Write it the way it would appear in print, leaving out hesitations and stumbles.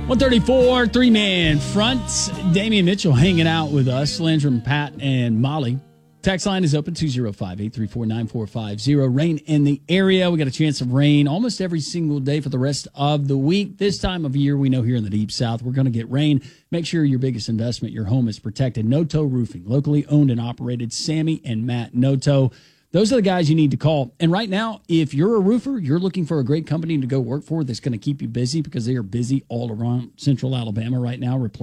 134, three-man front. Damian Mitchell hanging out with us. Landrum, Pat, and Molly. Text line is open, 205-834-9450. Rain in the area. We got a chance of rain almost every single day for the rest of the week. This time of year, we know here in the Deep South, we're going to get rain. Make sure your biggest investment, your home, is protected. Noto Roofing, locally owned and operated. Sammy and Matt Noto. Those are the guys you need to call. And right now, if you're a roofer, you're looking for a great company to go work for that's going to keep you busy because they are busy all around Central Alabama right now,